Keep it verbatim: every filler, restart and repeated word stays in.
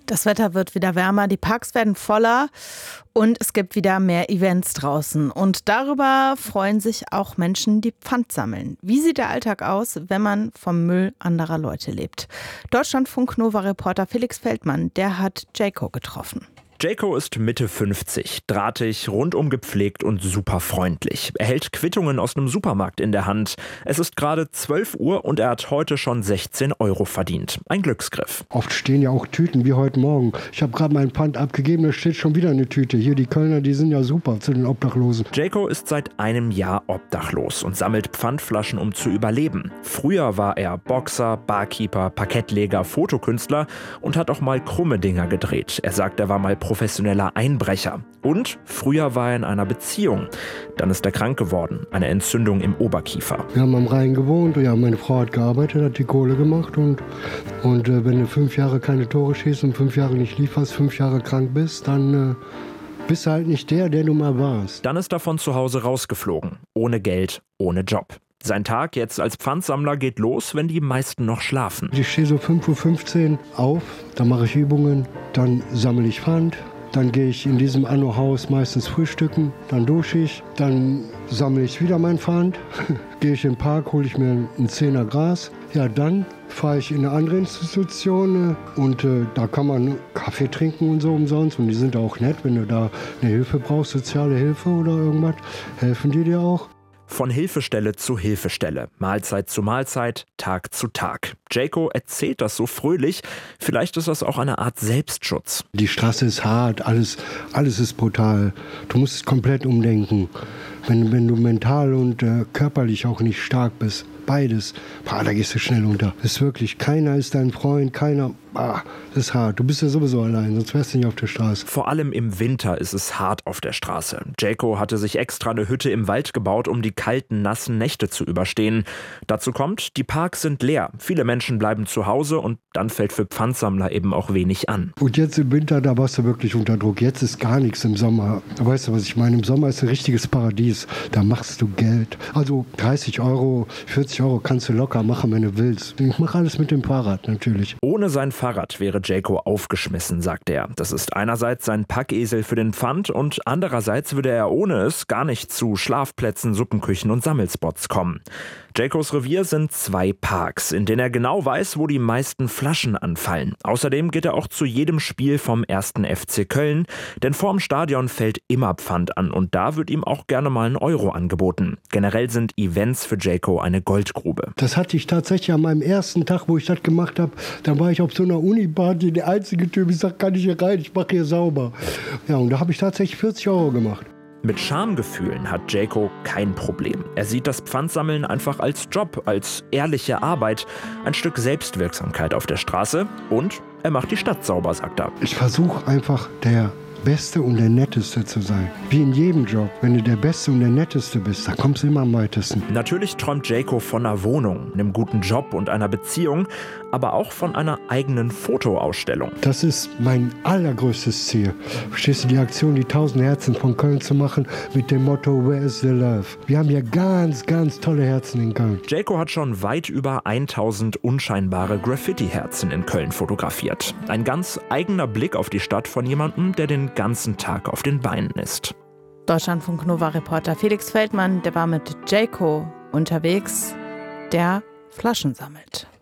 Das Wetter wird wieder wärmer, die Parks werden voller und es gibt wieder mehr Events draußen. Und darüber freuen sich auch Menschen, die Pfand sammeln. Wie sieht der Alltag aus, wenn man vom Müll anderer Leute lebt? Deutschlandfunk-Nova-Reporter Felix Feldmann, der hat Jayco getroffen. Jayco ist Mitte fünfzig, drahtig, rundum gepflegt und super freundlich. Er hält Quittungen aus einem Supermarkt in der Hand. Es ist gerade zwölf Uhr und er hat heute schon sechzehn Euro verdient. Ein Glücksgriff. Oft stehen ja auch Tüten, wie heute Morgen. Ich habe gerade meinen Pfand abgegeben, da steht schon wieder eine Tüte. Hier, die Kölner, die sind ja super zu den Obdachlosen. Jayco ist seit einem Jahr obdachlos und sammelt Pfandflaschen, um zu überleben. Früher war er Boxer, Barkeeper, Parkettleger, Fotokünstler und hat auch mal krumme Dinger gedreht. Er sagt, er war mal professioneller Einbrecher. Und früher war er in einer Beziehung. Dann ist er krank geworden, eine Entzündung im Oberkiefer. Wir haben am Rhein gewohnt, ja, meine Frau hat gearbeitet, hat die Kohle gemacht und, und äh, wenn du fünf Jahre keine Tore schießt und fünf Jahre nicht lieferst, fünf Jahre krank bist, dann äh, bist du halt nicht der, der du mal warst. Dann ist er von zu Hause rausgeflogen, ohne Geld, ohne Job. Sein Tag jetzt als Pfandsammler geht los, wenn die meisten noch schlafen. Ich stehe so fünf Uhr fünfzehn auf, dann mache ich Übungen, dann sammle ich Pfand, dann gehe ich in diesem Anno-Haus meistens frühstücken, dann dusche ich, dann sammle ich wieder mein Pfand, gehe ich in den Park, hole ich mir einen Zehner Gras, ja dann fahre ich in eine andere Institution äh, und äh, da kann man Kaffee trinken und so umsonst und die sind auch nett, wenn du da eine Hilfe brauchst, soziale Hilfe oder irgendwas, helfen die dir auch. Von Hilfestelle zu Hilfestelle, Mahlzeit zu Mahlzeit, Tag zu Tag. Jayco erzählt das so fröhlich, vielleicht ist das auch eine Art Selbstschutz. Die Straße ist hart, alles, alles ist brutal. Du musst es komplett umdenken. Wenn, wenn du mental und äh, körperlich auch nicht stark bist, beides, bah, da gehst du schnell unter. Das ist wirklich, keiner ist dein Freund, keiner, bah, das ist hart. Du bist ja sowieso allein, sonst wärst du nicht auf der Straße. Vor allem im Winter ist es hart auf der Straße. Jayco hatte sich extra eine Hütte im Wald gebaut, um die kalten, nassen Nächte zu überstehen. Dazu kommt, die Parks sind leer. Viele Menschen bleiben zu Hause und dann fällt für Pfandsammler eben auch wenig an. Und jetzt im Winter, da warst du wirklich unter Druck. Jetzt ist gar nichts im Sommer. Weißt du, was ich meine? Im Sommer ist ein richtiges Paradies. Da machst du Geld. Also dreißig Euro, vierzig Euro kannst du locker machen, wenn du willst. Ich mache alles mit dem Fahrrad natürlich. Ohne sein Fahrrad wäre Jayco aufgeschmissen, sagt er. Das ist einerseits sein Packesel für den Pfand und andererseits würde er ohne es gar nicht zu Schlafplätzen, Suppenküchen und Sammelspots kommen. Jaycos Revier sind zwei Parks, in denen er genau weiß, wo die meisten Flaschen anfallen. Außerdem geht er auch zu jedem Spiel vom ersten F C Köln, denn vorm Stadion fällt immer Pfand an und da wird ihm auch gerne mal ein Euro angeboten. Generell sind Events für Jayco eine Goldgrube. Das hatte ich tatsächlich an meinem ersten Tag, wo ich das gemacht habe. Da war ich auf so einer Uni-Party, der einzige Typ, ich sag, kann ich hier rein, ich mache hier sauber. Ja, und da habe ich tatsächlich vierzig Euro gemacht. Mit Schamgefühlen hat Jayco kein Problem. Er sieht das Pfandsammeln einfach als Job, als ehrliche Arbeit, ein Stück Selbstwirksamkeit auf der Straße und er macht die Stadt sauber, sagt er. Ich versuche einfach der Beste und der Netteste zu sein. Wie in jedem Job. Wenn du der Beste und der Netteste bist, da kommst du immer am weitesten. Natürlich träumt Jayco von einer Wohnung, einem guten Job und einer Beziehung, aber auch von einer eigenen Fotoausstellung. Das ist mein allergrößtes Ziel. Verstehst du, die Aktion, die tausend Herzen von Köln zu machen, mit dem Motto Where is the Love? Wir haben ja ganz, ganz tolle Herzen in Köln. Jayco hat schon weit über tausend unscheinbare Graffiti-Herzen in Köln fotografiert. Ein ganz eigener Blick auf die Stadt von jemandem, der den ganzen Tag auf den Beinen ist. Deutschlandfunk-Nova-Reporter Felix Feldmann, der war mit Jayco unterwegs, der Flaschen sammelt.